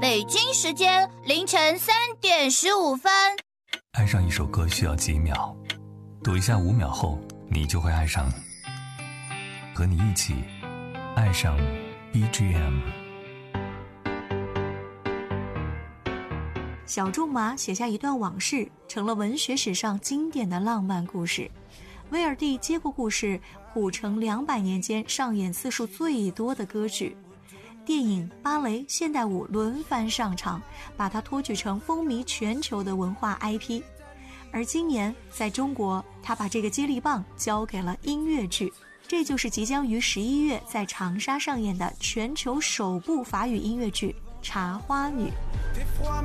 北京时间凌晨3点15分。 爱上一首歌需要几秒，读一下5秒后，你就会爱上。和你一起爱上 BGM。 小仲马写下一段往事，成了文学史上经典的浪漫故事。威尔第接过故事，谱成200年间上演次数最多的歌剧。电影、芭蕾、现代舞轮番上场，把它托举成风靡全球的文化 IP。而今年在中国，他把这个接力棒交给了音乐剧，这就是即将于11月在长沙上演的全球首部法语音乐剧《茶花女》。